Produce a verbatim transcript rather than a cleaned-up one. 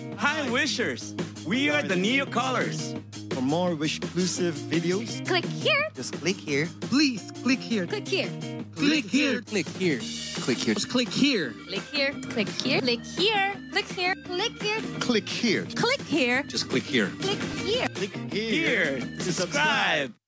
Hi, Wishers. We are the Neo Colors. For more Wish-exclusive videos, Click here. just click here. Please click here. Click here. Click here. Click here. Click here. Just click here. Click here. Click here. Click here. Click here. Click here. Click here. Click here. Just click here. Click here. Click Here to subscribe.